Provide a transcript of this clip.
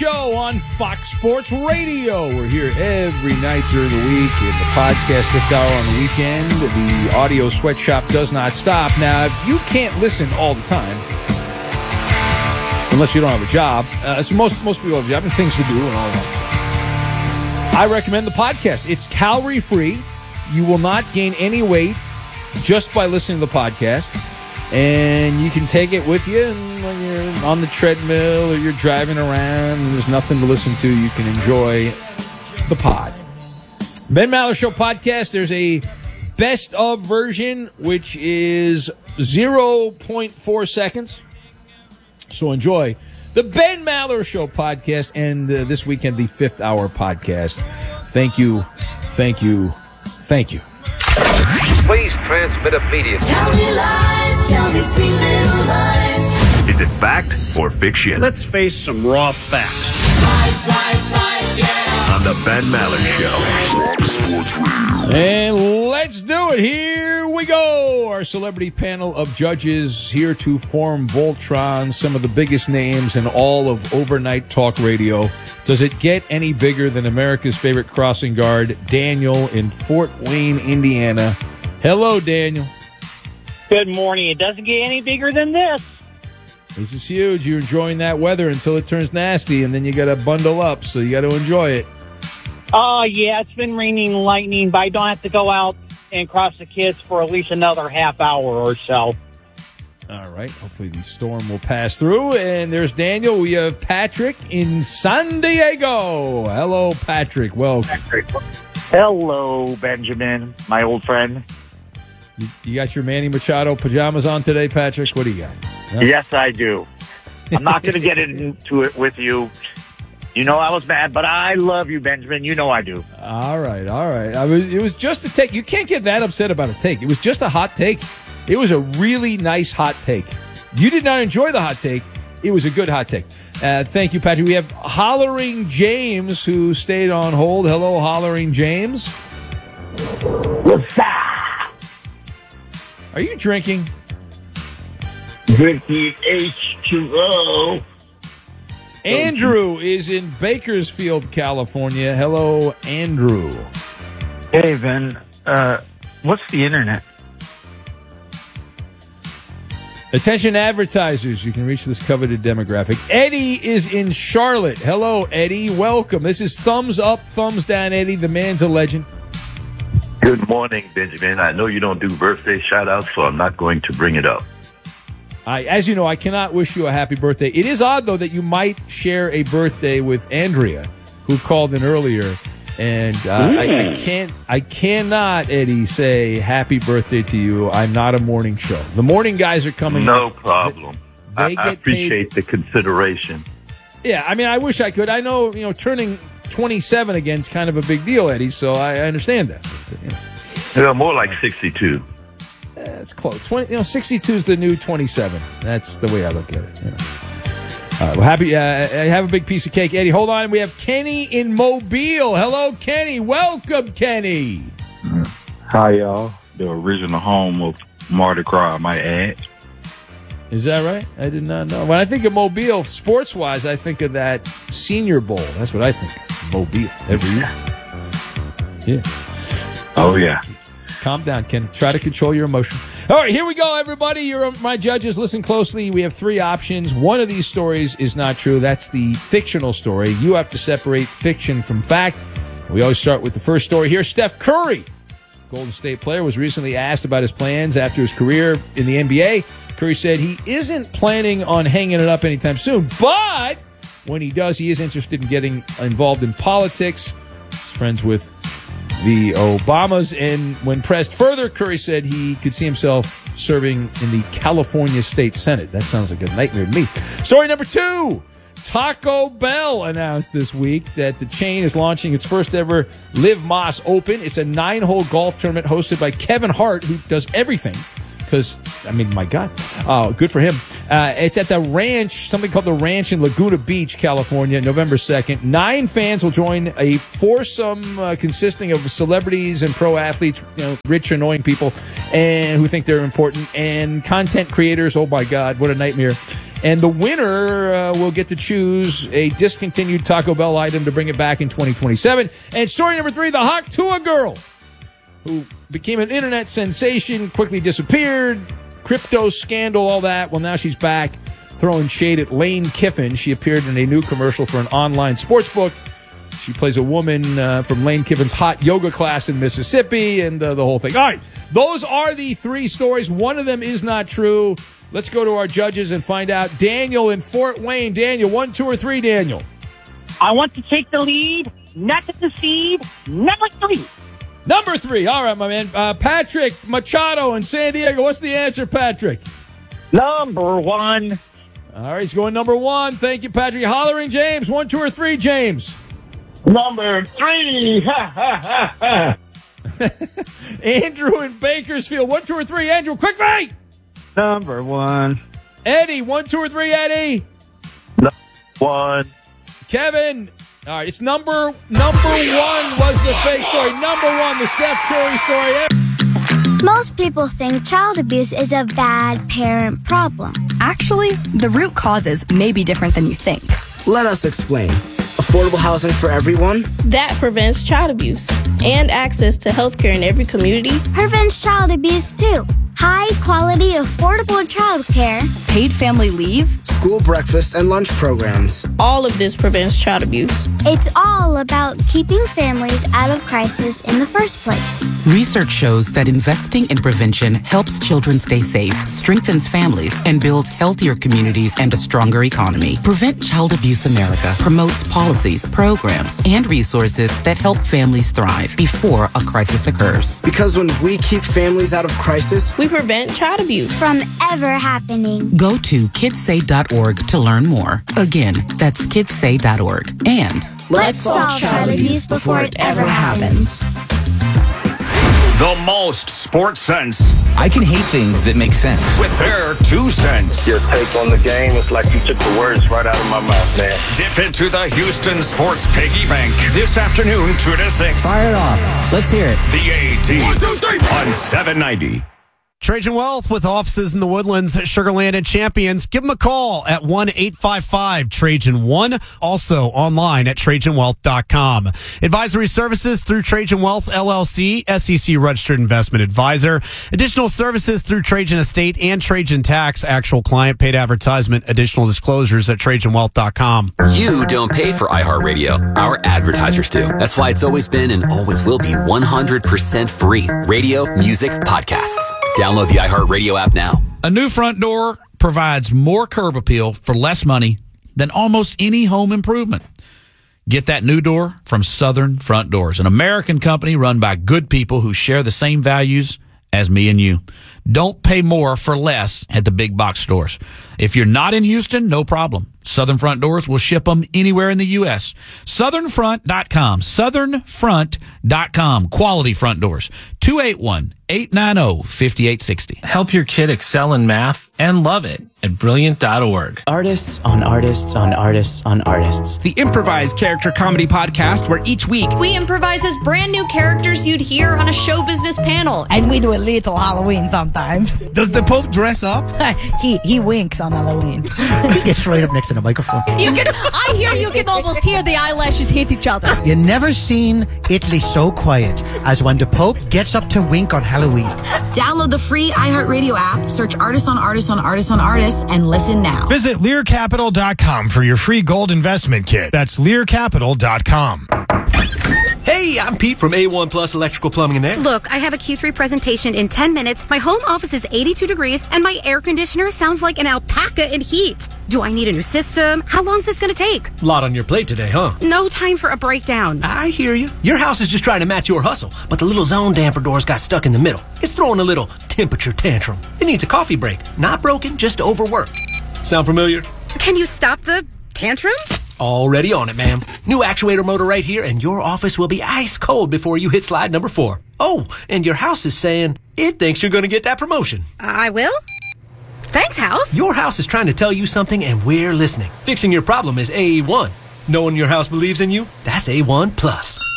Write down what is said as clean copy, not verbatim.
Show on Fox Sports Radio. We're here every night during the week. In the podcast, fifth hour on the weekend. The audio sweatshop does not stop. Now, if you can't listen all the time, unless you don't have a job, so most people have a job and things to do and all that stuff, I recommend the podcast. It's calorie-free. You will not gain any weight just by listening to the podcast. And you can take it with you when you're on the treadmill or you're driving around and there's nothing to listen to. You can enjoy the pod. Ben Maller Show podcast. There's a best of version, which is 0.4 seconds. So enjoy the Ben Maller Show podcast and this weekend, the fifth hour podcast. Thank you. Thank you. Thank you. Please transmit immediately. Tell me lies, tell me sweet little lies. Is it fact or fiction? Let's face some raw facts. Lies, lies, lies, yeah. On the Ben Maller Show. And let's do it. Here we go. Our celebrity panel of judges here to form Voltron, some of the biggest names in all of overnight talk radio. Does it get any bigger than America's favorite crossing guard, Daniel in Fort Wayne, Indiana? Hello, Daniel. Good morning. It doesn't get any bigger than this. This is huge. You're enjoying that weather until it turns nasty, and then you got to bundle up, so you got to enjoy it. Oh, yeah, it's been raining and lightning, but I don't have to go out and cross the kids for at least another half hour or so. All right. Hopefully the storm will pass through. And there's Daniel. We have Patrick in San Diego. Hello, Patrick. Welcome. Hello, Benjamin, my old friend. You got your Manny Machado pajamas on today, Patrick? What do you got? Huh? Yes, I do. I'm not going to get into it with you. You know I was mad, but I love you, Benjamin. You know I do. All right. It was just a take. You can't get that upset about a take. It was just a hot take. It was a really nice hot take. You did not enjoy the hot take. It was a good hot take. Thank you, Patrick. We have Hollering James, who stayed on hold. Hello, Hollering James. What's up? Are you drinking? Drinking H2O. Andrew is in Bakersfield, California. Hello, Andrew. Hey, Ben. What's the internet? Attention advertisers, you can reach this coveted demographic. Eddie is in Charlotte. Hello, Eddie. Welcome. This is Thumbs Up, Thumbs Down, Eddie. The man's a legend. Good morning, Benjamin. I know you don't do birthday shout-outs, so I'm not going to bring it up. As you know, I cannot wish you a happy birthday. It is odd, though, that you might share a birthday with Andrea, who called in earlier. And I cannot, Eddie, say happy birthday to you. I'm not a morning show. The morning guys are coming. No problem. They I appreciate the consideration. Yeah, I mean, I wish I could. I know, turning 27 again is kind of a big deal, Eddie, so I understand that. But, more like 62. It's close. 62 is the new 27. That's the way I look at it. All right, well, happy. Have a big piece of cake, Eddie. Hold on. We have Kenny in Mobile. Hello, Kenny. Welcome, Kenny. Hi, y'all. The original home of Mardi Gras, I might add. Is that right? I did not know. When I think of Mobile, sports-wise, I think of that Senior Bowl. That's what I think of. Mobile every year. Yeah. Oh, yeah. Calm down, Kenny. Try to control your emotion. All right, here we go, everybody. You're my judges. Listen closely. We have three options. One of these stories is not true. That's the fictional story. You have to separate fiction from fact. We always start with the first story here. Steph Curry, Golden State player, was recently asked about his plans after his career in the NBA. Curry said he isn't planning on hanging it up anytime soon, but when he does, he is interested in getting involved in politics. He's friends with the Obamas, and when pressed further, Curry said he could see himself serving in the California State Senate. That sounds like a nightmare to me. Story number two. Taco Bell announced this week that the chain is launching its first ever Live Más Open. It's a 9-hole golf tournament hosted by Kevin Hart, who does everything. Because, I mean, my God, good for him. It's at the ranch, something called the Ranch in Laguna Beach, California, November 2nd. 9 fans will join a foursome consisting of celebrities and pro athletes, rich, annoying people, and who think they're important, and content creators. Oh, my God, what a nightmare. And the winner will get to choose a discontinued Taco Bell item to bring it back in 2027. And story number 3, the Hawk Tuah girl, who became an internet sensation, quickly disappeared, crypto scandal, all that. Well, now she's back throwing shade at Lane Kiffin. She appeared in a new commercial for an online sports book. She plays a woman from Lane Kiffin's hot yoga class in Mississippi, and the whole thing. All right, those are the 3 stories. One of them is not true. Let's go to our judges and find out. Daniel in Fort Wayne. Daniel, 1, 2, or 3, Daniel? I want to take the lead, not to concede, number 3. Number 3. All right, my man. Patrick Machado in San Diego. What's the answer, Patrick? Number 1. All right, he's going number 1. Thank you, Patrick. Hollering James. 1, 2, or 3, James? Number 3. Ha, ha, ha, ha. Andrew in Bakersfield. 1, 2, or 3, Andrew. Quick, mate! Number 1. Eddie. 1, 2, or 3, Eddie? 1. Kevin. All right, it's number 1 was the fake story. Number 1, the Steph Curry story. Most people think child abuse is a bad parent problem. Actually, the root causes may be different than you think. Let us explain. Affordable housing for everyone? That prevents child abuse. And access to health care in every community. Prevents child abuse, too. High quality, affordable child care. Paid family leave. School breakfast and lunch programs. All of this prevents child abuse. It's all about keeping families out of crisis in the first place. Research shows that investing in prevention helps children stay safe, strengthens families, and builds healthier communities and a stronger economy. Prevent Child Abuse America promotes policies, programs, and resources that help families thrive before a crisis occurs. Because when we keep families out of crisis, we prevent child abuse from ever happening. Go to kidssay.org to learn more. Again, that's kidssay.org. And let's solve child abuse before it ever happens. The most sports sense. I can hate things that make sense. With their 2 cents. Your take on the game is like you took the words right out of my mouth, man. Dip into the Houston Sports Piggy Bank this afternoon, 2 to 6. Fire it off. Let's hear it. The A-Team on 790. Trajan Wealth with offices in the Woodlands, Sugarland, and Champions. Give them a call at 1-855-TRAJAN-1. Also online at TrajanWealth.com. Advisory services through Trajan Wealth, LLC, SEC Registered Investment Advisor. Additional services through Trajan Estate and Trajan Tax. Actual client paid advertisement. Additional disclosures at TrajanWealth.com. You don't pay for iHeartRadio. Our advertisers do. That's why it's always been and always will be 100% free. Radio, music, podcasts. Download the iHeartRadio app now. A new front door provides more curb appeal for less money than almost any home improvement. Get that new door from Southern Front Doors, an American company run by good people who share the same values as me and you. Don't pay more for less at the big box stores. If you're not in Houston, no problem. Southern Front Doors will ship them anywhere in the U.S. SouthernFront.com. SouthernFront.com. Quality front doors. 281-890-5860. Help your kid excel in math and love it at Brilliant.org. Artists on artists on artists on artists. The improvised character comedy podcast where each week we improvise as brand new characters you'd hear on a show business panel. And we do a little Halloween sometimes. Does the Pope dress up? he winks on Halloween. He gets right up next to the microphone. I hear you can almost hear the eyelashes hit each other. You never seen Italy so quiet as when the Pope gets up to wink on Halloween. Download the free iHeartRadio app, search Artists on Artists on Artists on Artists, and listen now. Visit LearCapital.com for your free gold investment kit. That's LearCapital.com. Hey, I'm Pete from A1 Plus Electrical Plumbing and Air. Look, I have a Q3 presentation in 10 minutes. My home office is 82 degrees, and my air conditioner sounds like an alpaca in heat. Do I need a new system? How long is this going to take? A lot on your plate today, huh? No time for a breakdown. I hear you. Your house is just trying to match your hustle, but the little zone damper doors got stuck in the middle. It's throwing a little temperature tantrum. It needs a coffee break. Not broken, just overworked. Sound familiar? Can you stop the tantrum? Already on it, ma'am. New actuator motor right here, and your office will be ice cold before you hit slide number 4. Oh, and your house is saying it thinks you're going to get that promotion. I will? Thanks, house. Your house is trying to tell you something, and we're listening. Fixing your problem is A1. Knowing your house believes in you, that's A1 Plus.